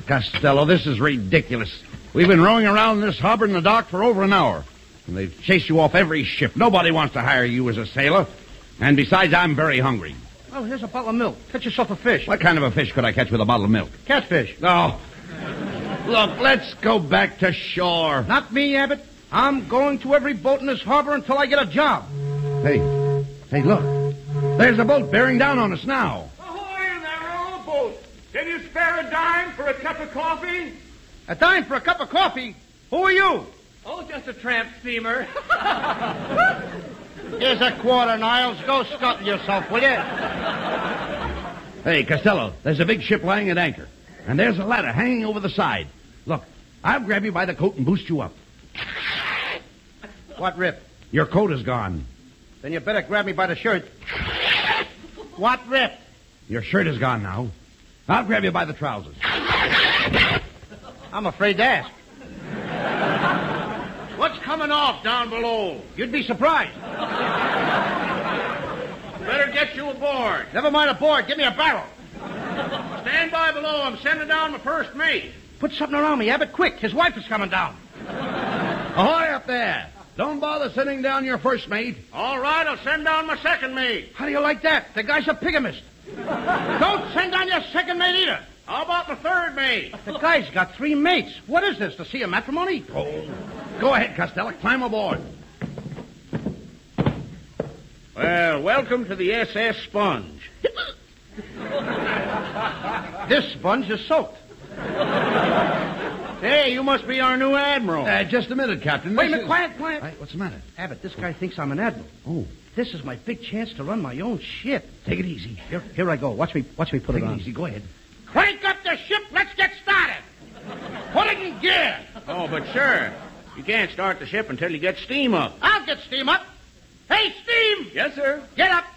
Costello, this is ridiculous. We've been rowing around this harbor in the dock for over an hour. And they've chased you off every ship. Nobody wants to hire you as a sailor. And besides, I'm very hungry. Oh, here's a bottle of milk. Catch yourself a fish. What kind of a fish could I catch with a bottle of milk? Catfish. Oh. Look, let's go back to shore. Not me, Abbott. I'm going to every boat in this harbor until I get a job. Hey, look. There's a boat bearing down on us now. Ahoy in there, old boat. Can you spare a dime for a cup of coffee? A dime for a cup of coffee? Who are you? Oh, just a tramp steamer. Here's a quarter, Niles. Go scuttle yourself, will you? Hey, Costello, there's a big ship lying at anchor. And there's a ladder hanging over the side. Look, I'll grab you by the coat and boost you up. What rip? Your coat is gone. Then you better grab me by the shirt. What rip? Your shirt is gone now. I'll grab you by the trousers. I'm afraid to ask. What's coming off down below? You'd be surprised. Better get you aboard. Never mind aboard. Give me a barrel. Stand by below. I'm sending down my first mate. Put something around me, Abbott, quick. His wife is coming down. Ahoy up there. Don't bother sending down your first mate. All right, I'll send down my second mate. How do you like that? The guy's a bigamist. Don't send down your second mate either. How about the third mate? The guy's got 3 mates. What is this, to see a matrimony? Oh, go ahead, Costello. Climb aboard. Well, welcome to the SS Sponge. This sponge is soaked. Hey, you must be our new admiral. Just a minute, Captain. Wait a This minute, is- quiet, quiet. Hey, what's the matter? Abbott, this guy thinks I'm an admiral. Oh, This is my big chance to run my own ship. take it easy. Here I go. Watch me put Take it it on. easy. Go ahead. Crank up the ship. Let's get started. Put it in gear. Oh, but sir, you can't start the ship until you get steam up. I'll get steam up. Hey, steam! Yes, sir. Get up.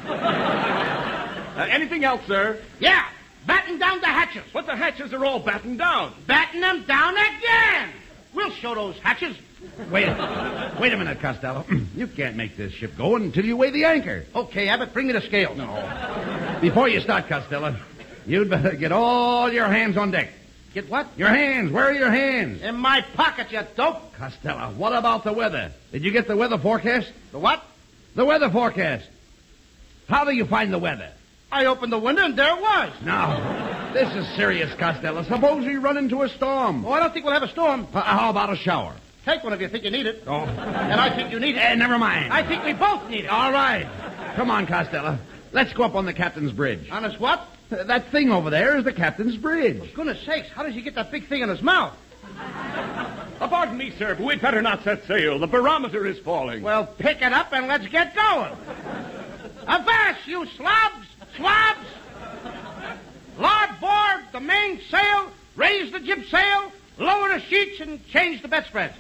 Anything else, sir? Yeah, batten down the hatches. But the hatches are all battened down. Batten them down again. We'll show those hatches. Wait a minute, Costello. You can't make this ship go until you weigh the anchor. Okay, Abbott, bring me the scales. Before you start, Costello, you'd better get all your hands on deck. Get what? Your hands. Where are your hands? In my pocket, you dope. Costello, what about the weather? Did you get the weather forecast? The what? The weather forecast. How do you find the weather? I opened the window and there it was. No, this is serious, Costello. Suppose we run into a storm. Oh, I don't think we'll have a storm. How about a shower? Take one if you think you need it. Oh. And I think you need it. Never mind. I think we both need it. All right. Come on, Costello. Let's go up on the captain's bridge. Honest what? That thing over there is the captain's bridge. Goodness sakes, how does he get that big thing in his mouth? Pardon me, sir, but we'd better not set sail. The barometer is falling. Well, pick it up and let's get going. Avast, you slobs! Swabs! Larboard the mainsail, raise the jib sail, lower the sheets, and change the bedspread.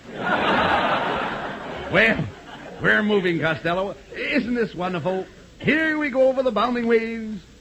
Well, we're moving, Costello. Isn't this wonderful? Here we go over the bounding waves.